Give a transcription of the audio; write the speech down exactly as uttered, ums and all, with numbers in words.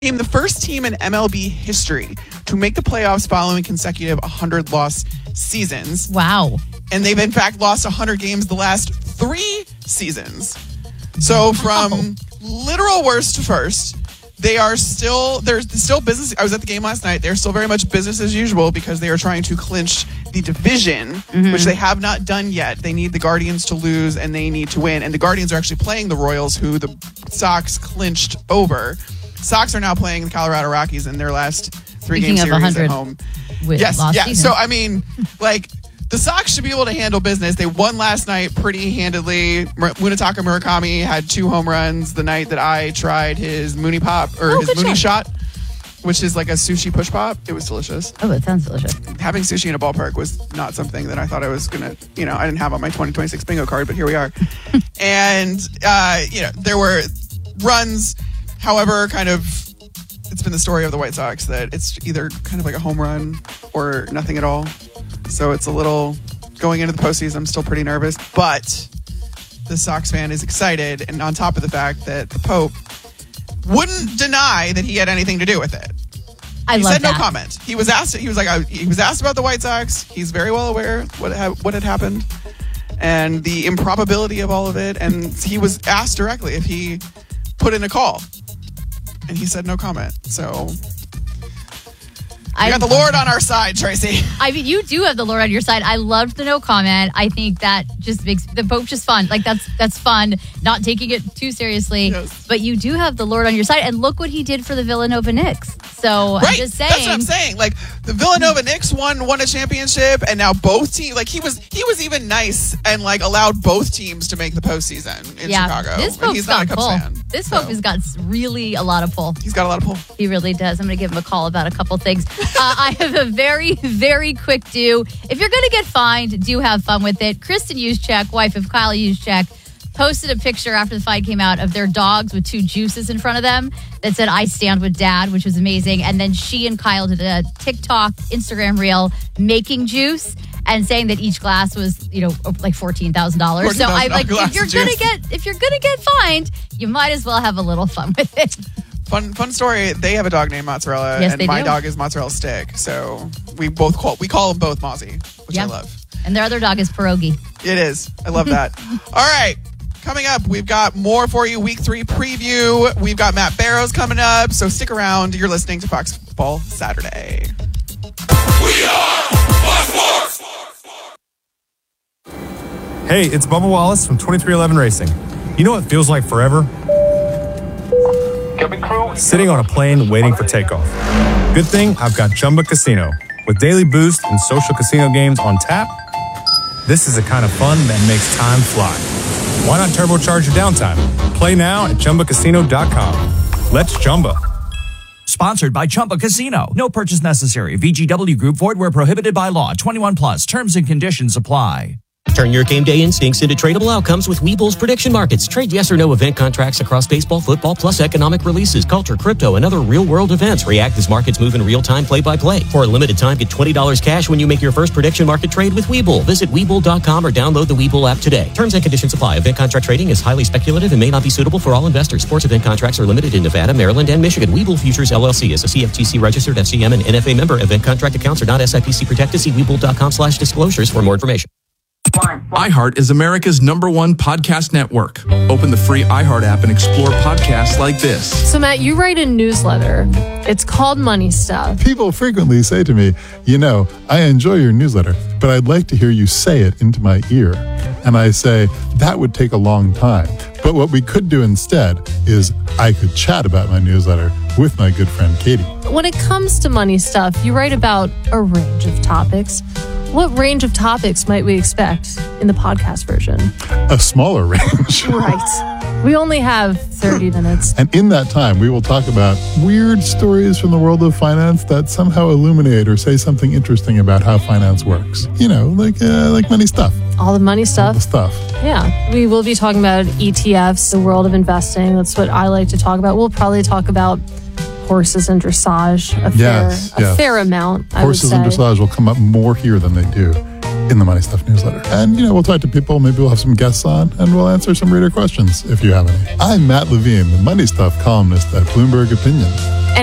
became the first team in M L B history to make the playoffs following consecutive one hundred loss seasons. Wow. And they've, in fact, lost one hundred games the last three seasons. So from wow. literal worst to first, they are still, there's still business. I was at the game last night. They're still very much business as usual because they are trying to clinch the division, mm-hmm. which they have not done yet. They need the Guardians to lose and they need to win. And the Guardians are actually playing the Royals, who the Sox clinched over. Sox are now playing the Colorado Rockies in their last three-game series at home. Yes, yeah. Season. So, I mean, like, the Sox should be able to handle business. They won last night pretty handedly. Munetaka Murakami had two home runs the night that I tried his Mooney Pop, or oh, his Mooney shot, which is like a sushi push pop. It was delicious. Oh, it sounds delicious. Having sushi in a ballpark was not something that I thought I was going to, you know, I didn't have on my twenty twenty-six bingo card, but here we are. And, uh, you know, there were runs. However, kind of, it's been the story of the White Sox that it's either kind of like a home run or nothing at all. So it's a little, going into the postseason, I'm still pretty nervous. But the Sox fan is excited. And on top of the fact that the Pope wouldn't deny that he had anything to do with it. I he love said that. no comment. He was asked, he was like, I, he was asked about the White Sox. He's very well aware what ha- what had happened and the improbability of all of it. And he was asked directly if he put in a call. And he said no comment. So we got the Lord on our side, Tracy. I mean, you do have the Lord on your side. I loved the no comment. I think that just makes the Pope just fun. Like, that's that's fun, not taking it too seriously. Yes. But you do have the Lord on your side. And look what he did for the Villanova Knicks. So right. I'm just saying. That's what I'm saying. Like, the Villanova Knicks won won a championship, and now both teams, like, he was he was even nice and, like, allowed both teams to make the postseason in yeah, Chicago. This Pope's he's not got a Cubs pull. fan. This so. Pope has got really a lot of pull. He's got a lot of pull. He really does. I'm going to give him a call about a couple things. uh, I have a very, very quick do. If you're going to get fined, do have fun with it. Kristen Juszczyk, wife of Kyle Juszczyk, posted a picture after the fight came out of their dogs with two juices in front of them that said, I stand with dad, which was amazing. And then she and Kyle did a TikTok, Instagram reel making juice and saying that each glass was, you know, like fourteen thousand dollars. So I like, if you're going to get, if you're going to get fined, you might as well have a little fun with it. Fun fun story. They have a dog named Mozzarella, yes, and my do. dog is Mozzarella Stick. So we both call we call them both Mozzie, which yep. I love. And their other dog is Pierogi. It is. I love that. All right. Coming up, we've got more for you. Week three preview. We've got Matt Barrows coming up. So stick around. You're listening to Fox Football Saturday. We are Fox Sports. Hey, it's Bubba Wallace from twenty-three eleven Racing. You know what feels like forever? Sitting on a plane waiting for takeoff. Good thing I've got Chumba Casino. With daily boost and social casino games on tap, this is the kind of fun that makes time fly. Why not turbocharge your downtime? Play now at Chumba Casino dot com. Let's Chumba. Sponsored by Chumba Casino. No purchase necessary. V G W Group. Void where prohibited by law. twenty-one plus. Terms and conditions apply. Turn your game day instincts into tradable outcomes with Webull's prediction markets. Trade yes or no event contracts across baseball, football, plus economic releases, culture, crypto, and other real-world events. React as markets move in real time, play-by-play. For a limited time, get twenty dollars cash when you make your first prediction market trade with Webull. Visit Webull dot com or download the Webull app today. Terms and conditions apply. Event contract trading is highly speculative and may not be suitable for all investors. Sports event contracts are limited in Nevada, Maryland, and Michigan. Webull Futures, L L C is a C F T C-registered F C M and N F A member. Event contract accounts are not S I P C protected. See Webull dot com slash disclosures for more information. iHeart is America's number one podcast network. Open the free iHeart app and explore podcasts like this. So, Matt, you write a newsletter. It's called Money Stuff. People frequently say to me, you know, I enjoy your newsletter, but I'd like to hear you say it into my ear. And I say, that would take a long time. But what we could do instead is I could chat about my newsletter with my good friend Katie. When it comes to Money Stuff, you write about a range of topics. What range of topics might we expect in the podcast version? A smaller range. Right. We only have thirty minutes. And in that time, we will talk about weird stories from the world of finance that somehow illuminate or say something interesting about how finance works. You know, like uh, like money stuff. All the money stuff. All the stuff. Yeah. We will be talking about E T Fs, the world of investing. That's what I like to talk about. We'll probably talk about horses and dressage a fair, yes, a yes. fair amount, I Horses would say. and dressage will come up more here than they do in the Money Stuff newsletter. And, you know, we'll talk to people. Maybe we'll have some guests on, and we'll answer some reader questions if you have any. I'm Matt Levine, the Money Stuff columnist at Bloomberg Opinion.